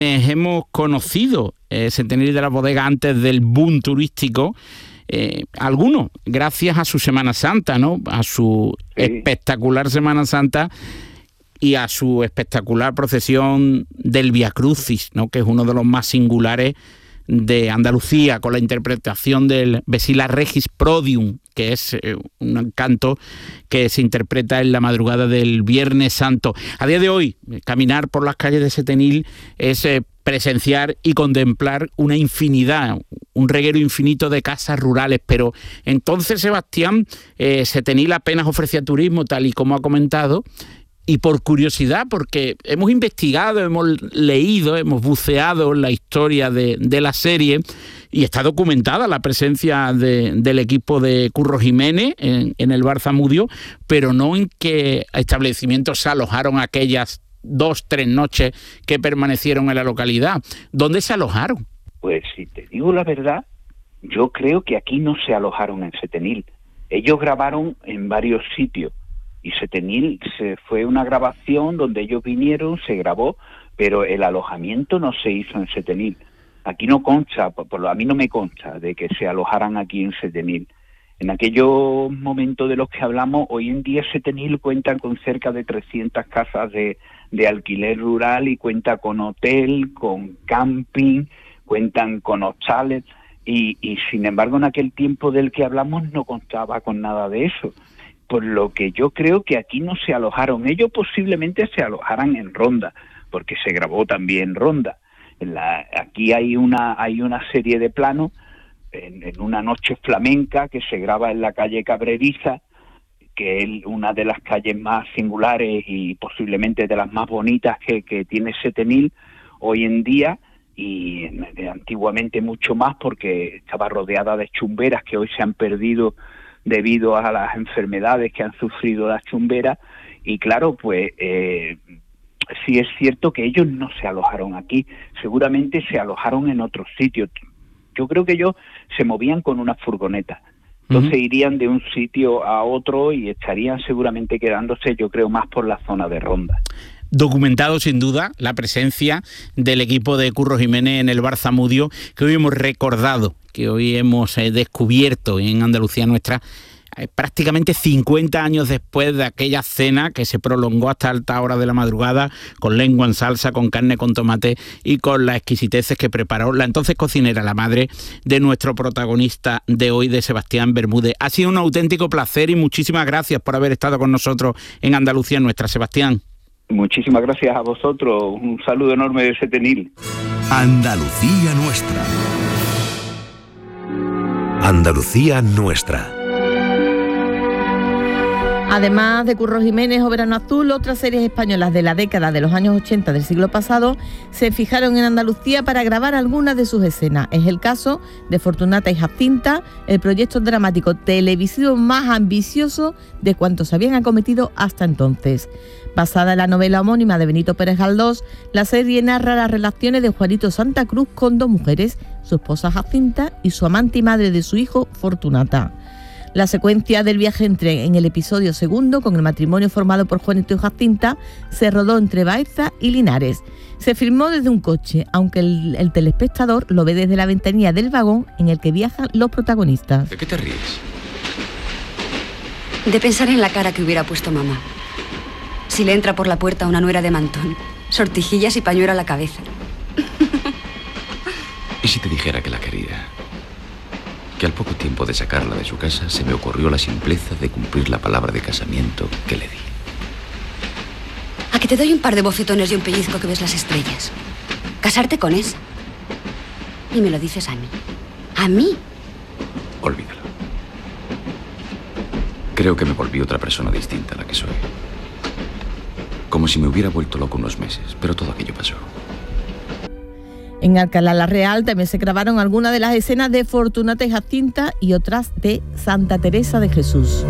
Hemos conocido Setenil de la Bodega antes del boom turístico, algunos gracias a su Semana Santa, ¿no? A su espectacular Semana Santa y a su espectacular procesión del Via Crucis, ¿no? Que es uno de los más singulares de Andalucía, con la interpretación del Vesila Regis Prodium, que es un canto que se interpreta en la madrugada del Viernes Santo. A día de hoy, caminar por las calles de Setenil es presenciar y contemplar una infinidad, un reguero infinito de casas rurales, pero entonces, Sebastián, Setenil apenas ofrecía turismo, tal y como ha comentado. Y por curiosidad, porque hemos investigado, hemos leído, hemos buceado en la historia de la serie y está documentada la presencia del equipo de Curro Jiménez en el bar Zamudio, pero no en qué establecimientos se alojaron aquellas 2-3 noches que permanecieron en la localidad. ¿Dónde se alojaron? Pues si te digo la verdad, yo creo que aquí no se alojaron en Setenil. Ellos grabaron en varios sitios. Y Setenil fue una grabación donde ellos vinieron, se grabó, pero el alojamiento no se hizo en Setenil. Aquí no consta, a mí no me consta de que se alojaran aquí en Setenil. En aquellos momentos de los que hablamos, hoy en día Setenil cuenta con cerca de 300 casas de alquiler rural y cuenta con hotel, con camping, cuentan con hostales y sin embargo en aquel tiempo del que hablamos no contaba con nada de eso. Por lo que yo creo que aquí no se alojaron. Ellos posiblemente se alojaran en Ronda, porque se grabó también en Ronda. Aquí hay una serie de planos en una noche flamenca que se graba en la calle Cabreriza, que es una de las calles más singulares y posiblemente de las más bonitas que tiene Setenil hoy en día, y antiguamente mucho más, porque estaba rodeada de chumberas que hoy se han perdido debido a las enfermedades que han sufrido las chumberas. Y claro, pues sí es cierto que ellos no se alojaron aquí, seguramente se alojaron en otros sitios. Yo creo que ellos se movían con una furgoneta, entonces irían de un sitio a otro y estarían seguramente quedándose, yo creo, más por la zona de Ronda. Documentado sin duda la presencia del equipo de Curro Jiménez en el bar Zamudio, que hoy hemos recordado, que hoy hemos descubierto en Andalucía Nuestra, prácticamente 50 años después de aquella cena que se prolongó hasta altas horas de la madrugada, con lengua en salsa, con carne con tomate y con las exquisiteces que preparó la entonces cocinera, la madre de nuestro protagonista de hoy, de Sebastián Bermúdez. Ha sido un auténtico placer y muchísimas gracias por haber estado con nosotros en Andalucía Nuestra, Sebastián. Muchísimas gracias a vosotros. Un saludo enorme de Setenil. Andalucía Nuestra. Andalucía Nuestra. Además de Curro Jiménez o Verano Azul, otras series españolas de la década de los años 80 del siglo pasado se fijaron en Andalucía para grabar algunas de sus escenas. Es el caso de Fortunata y Jacinta, el proyecto dramático televisivo más ambicioso de cuantos habían acometido hasta entonces. Basada en la novela homónima de Benito Pérez Galdós, la serie narra las relaciones de Juanito Santa Cruz con dos mujeres, su esposa Jacinta y su amante y madre de su hijo, Fortunata. La secuencia del viaje en el episodio segundo, con el matrimonio formado por Juanito y Jacinta, se rodó entre Baeza y Linares. Se filmó desde un coche, aunque el telespectador lo ve desde la ventanilla del vagón en el que viajan los protagonistas. ¿De qué te ríes? De pensar en la cara que hubiera puesto mamá si le entra por la puerta una nuera de mantón, sortijillas y pañuelo a la cabeza. ¿Y si te dijera que la quería? Que al poco tiempo de sacarla de su casa se me ocurrió la simpleza de cumplir la palabra de casamiento que le di. A que te doy un par de bofetones y un pellizco que ves las estrellas. Casarte con esa. Y me lo dices a mí. ¿A mí? Olvídalo. Creo que me volví otra persona distinta a la que soy. Como si me hubiera vuelto loco unos meses, pero todo aquello pasó. En Alcalá la Real también se grabaron algunas de las escenas de Fortunata y Jacinta y otras de Santa Teresa de Jesús.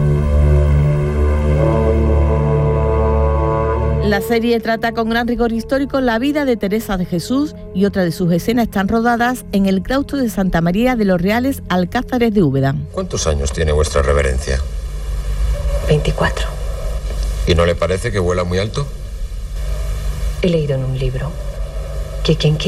La serie trata con gran rigor histórico la vida de Teresa de Jesús y otras de sus escenas están rodadas en el claustro de Santa María de los Reales Alcázares de Úbeda. ¿Cuántos años tiene vuestra reverencia? 24. ¿Y no le parece que vuela muy alto? He leído en un libro que quien quiere